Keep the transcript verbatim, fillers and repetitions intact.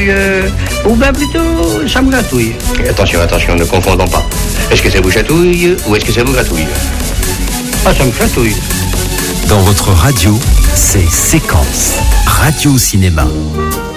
euh, ou bien plutôt ça me gratouille. Attention, attention, ne confondons pas. Est-ce que ça vous chatouille ou est-ce que ça vous gratouille? Ah, ça me gratouille. Dans votre radio, c'est Séquence Radio Cinéma.